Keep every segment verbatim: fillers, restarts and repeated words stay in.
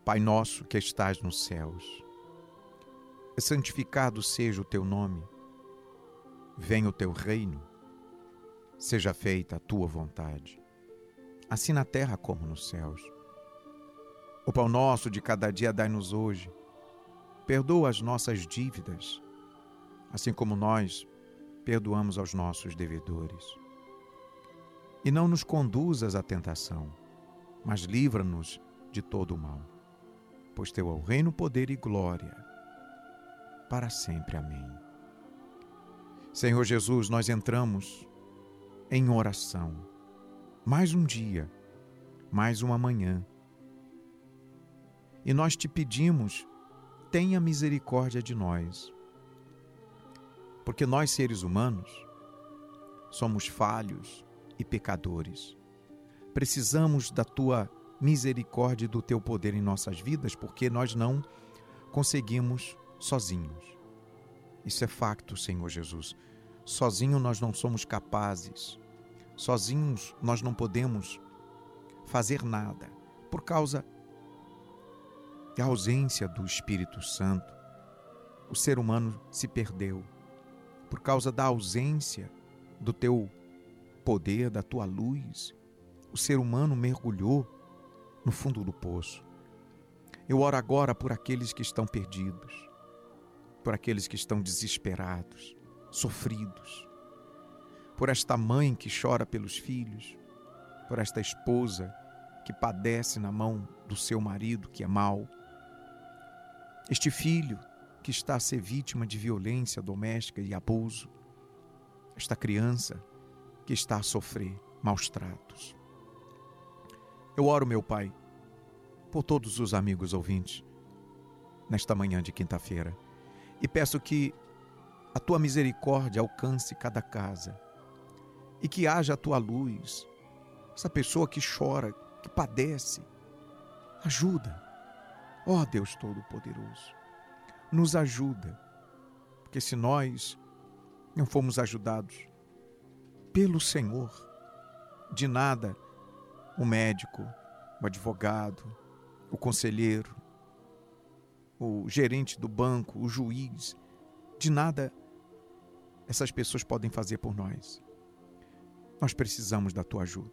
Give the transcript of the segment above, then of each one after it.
Pai nosso que estás nos céus, santificado seja o teu nome. Venha o teu reino. Seja feita a tua vontade, assim na terra como nos céus. O pão nosso de cada dia dai-nos hoje. Perdoa as nossas dívidas, assim como nós perdoamos aos nossos devedores. E não nos conduzas à tentação, mas livra-nos de todo o mal. Pois teu é o reino, poder e glória, para sempre. Amém. Senhor Jesus, nós entramos em oração. Mais um dia, mais uma manhã. E nós te pedimos, tenha misericórdia de nós. Porque nós, seres humanos, somos falhos e pecadores. Precisamos da tua misericórdia e do teu poder em nossas vidas, porque nós não conseguimos sozinhos. Isso é facto, Senhor Jesus. Sozinho nós não somos capazes. Sozinhos nós não podemos fazer nada, por causa da ausência do Espírito Santo. O ser humano se perdeu por causa da ausência do teu poder, da tua luz. O ser humano mergulhou no fundo do poço. Eu oro agora por aqueles que estão perdidos, por aqueles que estão desesperados, sofridos, por esta mãe que chora pelos filhos, por esta esposa que padece na mão do seu marido que é mau, este filho que está a ser vítima de violência doméstica e abuso, esta criança que está a sofrer maus tratos. Eu oro, meu Pai, por todos os amigos ouvintes nesta manhã de quinta-feira e peço que a tua misericórdia alcance cada casa e que haja a tua luz. Essa pessoa que chora, que padece, ajuda. Ó Deus Todo-Poderoso, nos ajuda, porque se nós não formos ajudados pelo Senhor, de nada o médico, o advogado, o conselheiro, o gerente do banco, o juiz, de nada essas pessoas podem fazer por nós. Nós precisamos da tua ajuda.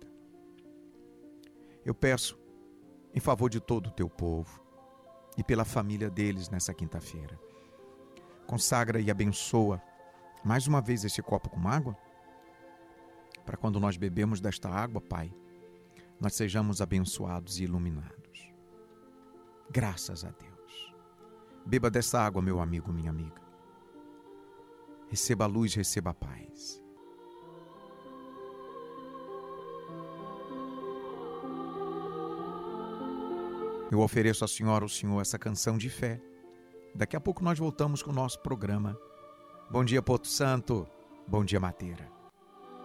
Eu peço em favor de todo o teu povo e pela família deles nessa quinta-feira. Consagra e abençoa mais uma vez esse copo com água, para quando nós bebemos desta água, Pai, nós sejamos abençoados e iluminados. Graças a Deus. Beba dessa água, meu amigo, minha amiga. Receba a luz, receba a paz. Eu ofereço à senhora, ao senhor, essa canção de fé. Daqui a pouco nós voltamos com o nosso programa. Bom dia, Porto Santo. Bom dia, Mateira.